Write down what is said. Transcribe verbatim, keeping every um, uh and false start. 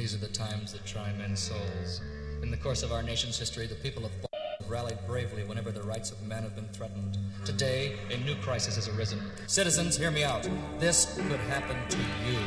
These are the times that try men's souls. In the course of our nation's history, the people of Boston have rallied bravely whenever the rights of man have been threatened. Today, a new crisis has arisen. Citizens, hear me out. This could happen to you.